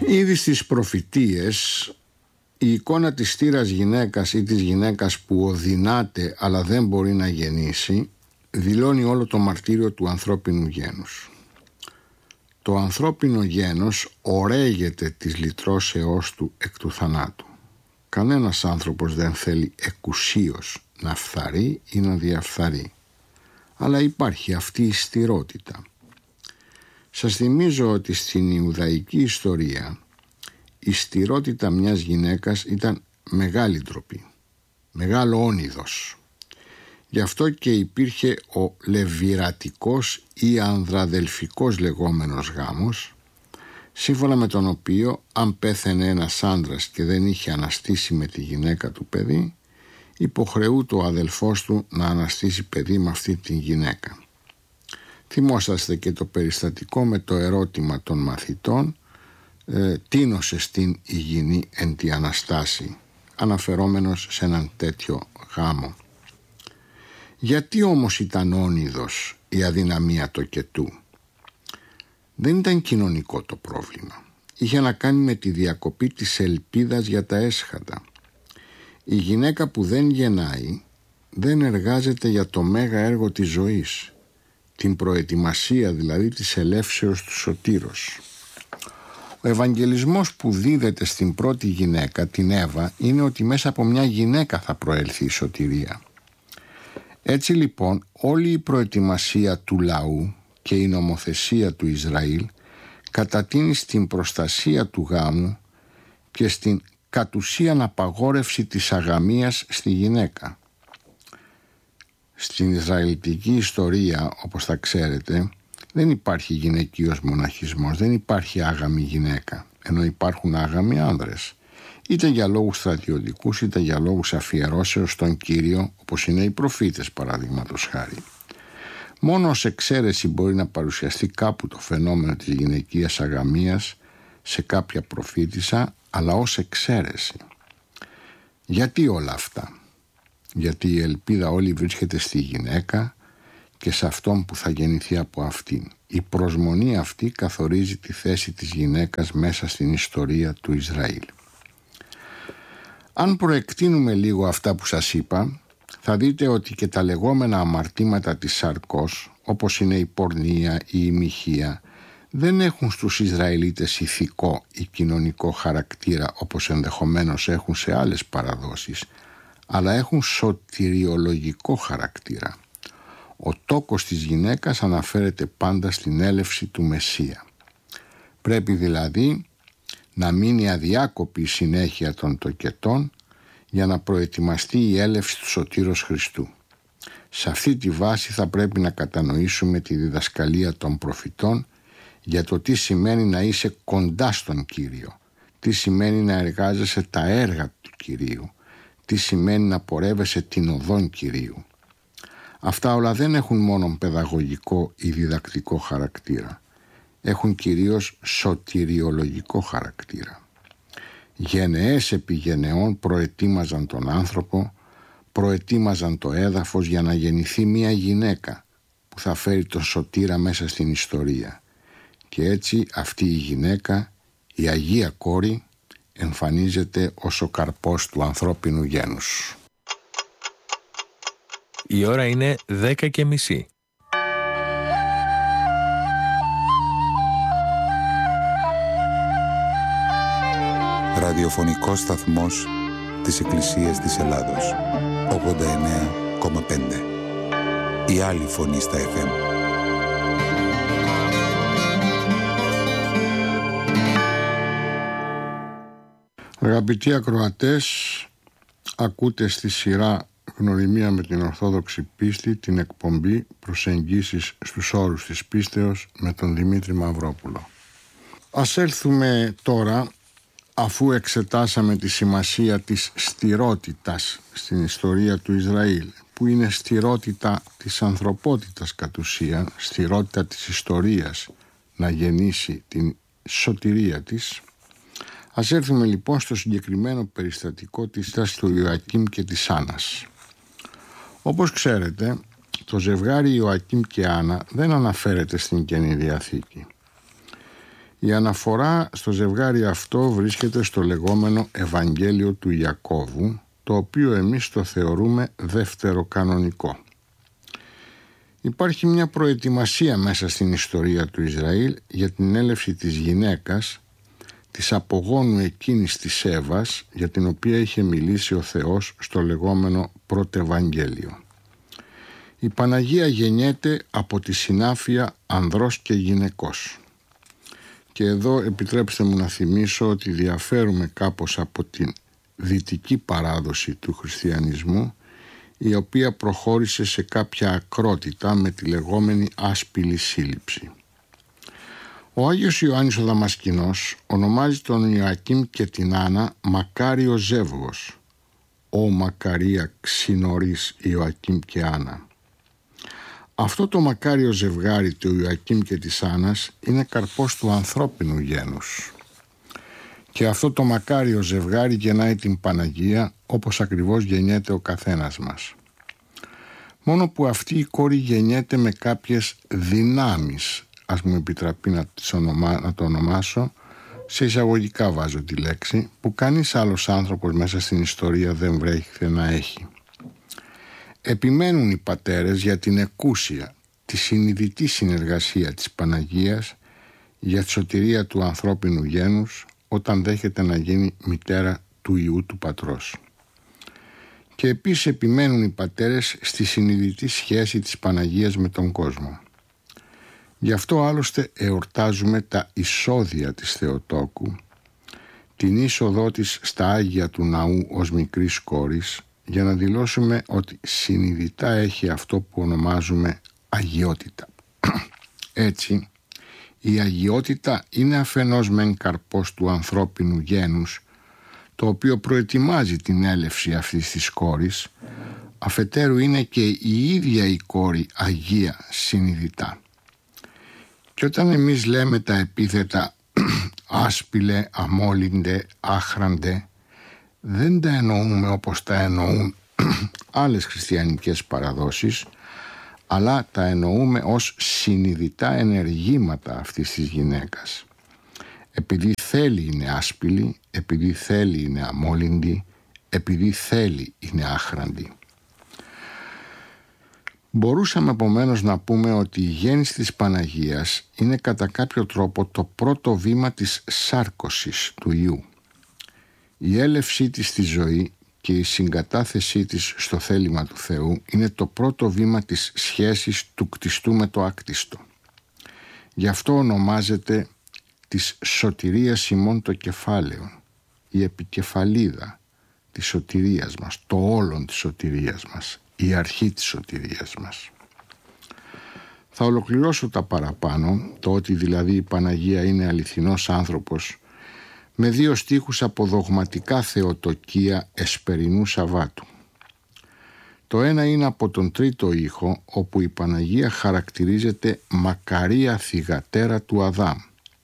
Ήδη στις προφητείες η εικόνα της στήρας γυναίκας ή της γυναίκας που οδυνάται αλλά δεν μπορεί να γεννήσει δηλώνει όλο το μαρτύριο του ανθρώπινου γένους. Το ανθρώπινο γένος ωραίγεται της λυτρώσεώς του εκ του θανάτου. Κανένας άνθρωπος δεν θέλει εκουσίως να φθαρεί ή να διαφθαρεί. Αλλά υπάρχει αυτή η στηρότητα. Σας θυμίζω ότι στην Ιουδαϊκή ιστορία η στηρότητα μιας γυναίκας ήταν μεγάλη ντροπή, μεγάλο όνειδος. Γι' αυτό και υπήρχε ο λεβιρατικός ή ανδραδελφικός λεγόμενος γάμος, σύμφωνα με τον οποίο αν πέθαινε ένας άντρας και δεν είχε αναστήσει με τη γυναίκα του παιδί, υποχρεούται ο αδελφός του να αναστήσει παιδί με αυτή τη γυναίκα. Θυμόσαστε και το περιστατικό με το ερώτημα των μαθητών «Τίνωσε στην υγιεινή εν τη Αναστάση», αναφερόμενος σε έναν τέτοιο γάμο. Γιατί όμως ήταν όνειδος η αδυναμία τοκετού? Δεν ήταν κοινωνικό το πρόβλημα. Είχε να κάνει με τη διακοπή της ελπίδας για τα έσχατα. Η γυναίκα που δεν γεννάει δεν εργάζεται για το μέγα έργο της ζωής, την προετοιμασία δηλαδή της ελεύσεως του σωτήρος. Ο Ευαγγελισμός που δίδεται στην πρώτη γυναίκα, την Εύα, είναι ότι μέσα από μια γυναίκα θα προέλθει η σωτηρία. Έτσι λοιπόν όλη η προετοιμασία του λαού και η νομοθεσία του Ισραήλ κατατείνει στην προστασία του γάμου και στην κατ' ουσίαν απαγόρευση της αγαμίας στη γυναίκα. Στην Ισραηλιτική ιστορία, όπως θα ξέρετε, δεν υπάρχει γυναικείος μοναχισμός, δεν υπάρχει άγαμη γυναίκα, ενώ υπάρχουν άγαμοι άνδρες, είτε για λόγους στρατιωτικούς είτε για λόγους αφιερώσεως στον Κύριο, όπως είναι οι προφήτες παραδείγματος χάρη. Μόνο ως εξαίρεση μπορεί να παρουσιαστεί κάπου το φαινόμενο της γυναικείας αγαμίας σε κάποια προφήτισσα, αλλά ως εξαίρεση. Γιατί όλα αυτά? Γιατί η ελπίδα όλη βρίσκεται στη γυναίκα και σε αυτόν που θα γεννηθεί από αυτήν. Η προσμονή αυτή καθορίζει τη θέση της γυναίκας μέσα στην ιστορία του Ισραήλ. Αν προεκτείνουμε λίγο αυτά που σας είπα, θα δείτε ότι και τα λεγόμενα αμαρτήματα της σαρκός, όπως είναι η πορνεία ή η μοιχεία, δεν έχουν στους Ισραηλίτες ηθικό ή κοινωνικό χαρακτήρα όπως ενδεχομένως έχουν σε άλλες παραδόσεις, αλλά έχουν σωτηριολογικό χαρακτήρα. Ο τόκος της γυναίκας αναφέρεται πάντα στην έλευση του Μεσσία. Πρέπει δηλαδή να μείνει αδιάκοπη η συνέχεια των τοκετών για να προετοιμαστεί η έλευση του Σωτήρος Χριστού. Σε αυτή τη βάση θα πρέπει να κατανοήσουμε τη διδασκαλία των προφητών για το τι σημαίνει να είσαι κοντά στον Κύριο, τι σημαίνει να εργάζεσαι τα έργα του Κυρίου, τι σημαίνει να πορεύεσαι την οδόν Κυρίου. Αυτά όλα δεν έχουν μόνο παιδαγωγικό ή διδακτικό χαρακτήρα. Έχουν κυρίως σωτηριολογικό χαρακτήρα. Γενεές επί γενεών προετοίμαζαν τον άνθρωπο, προετοίμαζαν το έδαφος για να γεννηθεί μια γυναίκα που θα φέρει τον σωτήρα μέσα στην ιστορία. Και έτσι αυτή η γυναίκα, η Αγία Κόρη, εμφανίζεται ως ο καρπός του ανθρώπινου γένους. Η ώρα είναι 10:30. Ραδιοφωνικός σταθμός της Εκκλησίας της Ελλάδος. 89,5. Η άλλη φωνή στα FM. Αγαπητοί ακροατές, ακούτε στη σειρά Γνωριμία με την Ορθόδοξη Πίστη την εκπομπή Προσεγγίσεις στους όρους της πίστεως με τον Δημήτρη Μαυρόπουλο. Ας έλθουμε τώρα, αφού εξετάσαμε τη σημασία της στηρότητας στην ιστορία του Ισραήλ, που είναι στηρότητα της ανθρωπότητας κατ' ουσία, στηρότητα της ιστορίας να γεννήσει την σωτηρία της, ας έρθουμε λοιπόν στο συγκεκριμένο περιστατικό της στάσης του Ιωακήμ και της Άννας. Όπως ξέρετε, το ζευγάρι Ιωακήμ και Άννα δεν αναφέρεται στην Καινή Διαθήκη. Η αναφορά στο ζευγάρι αυτό βρίσκεται στο λεγόμενο Ευαγγέλιο του Ιακώβου, το οποίο εμείς το θεωρούμε δευτεροκανονικό. Υπάρχει μια προετοιμασία μέσα στην ιστορία του Ισραήλ για την έλευση της γυναίκας, της απογόνου εκείνης της Εύας, για την οποία είχε μιλήσει ο Θεός στο λεγόμενο Πρωτευαγγέλιο. Η Παναγία γεννιέται από τη συνάφεια ανδρός και γυναικός. Και εδώ επιτρέψτε μου να θυμίσω ότι διαφέρουμε κάπως από την δυτική παράδοση του χριστιανισμού, η οποία προχώρησε σε κάποια ακρότητα με τη λεγόμενη άσπυλη σύλληψη. Ο Άγιος Ιωάννης ο Δαμασκηνός ονομάζει τον Ιωακήμ και την Άννα μακάριο ζεύγος, «Ω μακαρία ξινωρίς Ιωακήμ και Άννα». Αυτό το μακάριο ζευγάρι του Ιωακήμ και της Άννας είναι καρπός του ανθρώπινου γένους. Και αυτό το μακάριο ζευγάρι γεννάει την Παναγία, όπως ακριβώς γεννιέται ο καθένας μας. Μόνο που αυτή η κόρη γεννιέται με κάποιες δυνάμεις, ας μου επιτραπεί να το ονομάσω, σε εισαγωγικά βάζω τη λέξη, που κανείς άλλος άνθρωπος μέσα στην ιστορία δεν βρέχεται να έχει. Επιμένουν οι πατέρες για την εκούσια, τη συνειδητή συνεργασία της Παναγίας για τη σωτηρία του ανθρώπινου γένους όταν δέχεται να γίνει μητέρα του Υιού του Πατρός. Και επίσης επιμένουν οι πατέρες στη συνειδητή σχέση της Παναγίας με τον κόσμο. Γι' αυτό άλλωστε εορτάζουμε τα εισόδια της Θεοτόκου, την είσοδό της στα Άγια του Ναού ως μικρής κόρης, για να δηλώσουμε ότι συνειδητά έχει αυτό που ονομάζουμε αγιότητα. Έτσι, η αγιότητα είναι αφενός μεν καρπός του ανθρώπινου γένους, το οποίο προετοιμάζει την έλευση αυτής της κόρης, αφετέρου είναι και η ίδια η κόρη αγία συνειδητά. Και όταν εμείς λέμε τα επίθετα άσπηλε, αμόλυντε, άχραντε, δεν τα εννοούμε όπως τα εννοούν άλλες χριστιανικές παραδόσεις, αλλά τα εννοούμε ως συνειδητά ενεργήματα αυτής της γυναίκας. Επειδή θέλει είναι άσπηλη, επειδή θέλει είναι αμόλυντη, επειδή θέλει είναι άχραντη. Μπορούσαμε επομένως να πούμε ότι η γέννηση της Παναγίας είναι κατά κάποιο τρόπο το πρώτο βήμα της σάρκωσης του Υιού. Η έλευσή της στη ζωή και η συγκατάθεσή της στο θέλημα του Θεού είναι το πρώτο βήμα της σχέσης του κτιστού με το άκτιστο. Γι' αυτό ονομάζεται της σωτηρίας ημών το κεφάλαιο, η επικεφαλίδα της σωτηρίας μας, το όλον της σωτηρίας μας, η αρχή της σωτηρίας μας. Θα ολοκληρώσω τα παραπάνω, το ότι δηλαδή η Παναγία είναι αληθινός άνθρωπος, με 2 στίχους από δογματικά Θεοτοκία Εσπερινού Σαββάτου. Το ένα είναι από τον 3ο ήχο, όπου η Παναγία χαρακτηρίζεται μακαρία θυγατέρα του Αδάμ.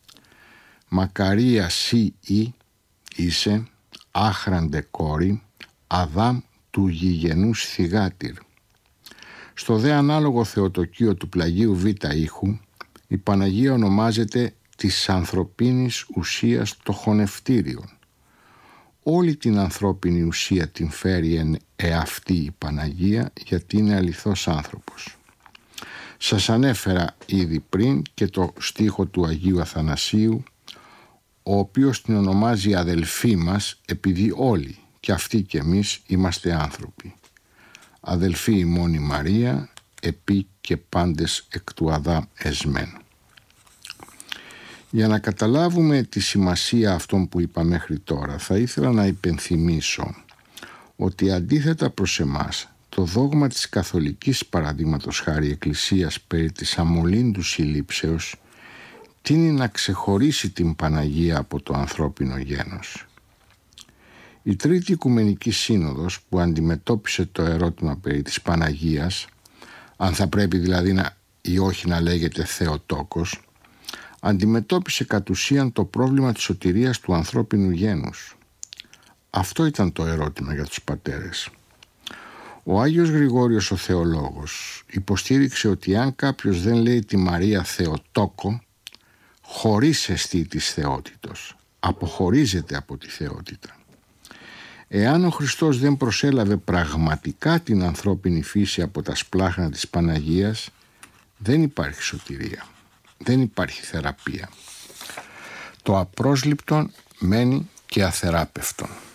Μακαρία σύ είσαι, άχραντε κόρη, Αδάμ του γηγενούς θυγάτηρ. Στο δε ανάλογο Θεοτοκείο του πλαγίου Β ήχου, η Παναγία ονομάζεται της ανθρωπίνης ουσίας το χωνευτήριον. Όλη την ανθρώπινη ουσία την φέρει εαυτή η Παναγία, γιατί είναι αληθώς άνθρωπος. Σας ανέφερα ήδη πριν και το στίχο του Αγίου Αθανασίου, ο οποίος την ονομάζει αδελφή μας, επειδή όλοι, και αυτοί και εμείς, είμαστε άνθρωποι. Αδελφή ημών η Μαρία, επί και πάντες εκ του Αδάμ εσμέν. Για να καταλάβουμε τη σημασία αυτών που είπα μέχρι τώρα, θα ήθελα να υπενθυμίσω ότι αντίθετα προς εμάς, το δόγμα της καθολικής παραδείγματος χάρη εκκλησίας περί της αμολύντου συλλήψεως τείνει να ξεχωρίσει την Παναγία από το ανθρώπινο γένος. Η Τρίτη Οικουμενική Σύνοδος, που αντιμετώπισε το ερώτημα περί της Παναγίας, αν θα πρέπει δηλαδή ή όχι να λέγεται Θεοτόκος, αντιμετώπισε κατ' ουσίαν το πρόβλημα της σωτηρίας του ανθρώπινου γένους. Αυτό ήταν το ερώτημα για τους πατέρες. Ο Άγιος Γρηγόριος ο Θεολόγος υποστήριξε ότι αν κάποιος δεν λέει τη Μαρία Θεοτόκο, χωρίς εστί της θεότητος, αποχωρίζεται από τη θεότητα. Εάν ο Χριστός δεν προσέλαβε πραγματικά την ανθρώπινη φύση από τα σπλάχνα της Παναγίας, δεν υπάρχει σωτηρία, δεν υπάρχει θεραπεία. Το απρόσληπτον μένει και αθεράπευτον.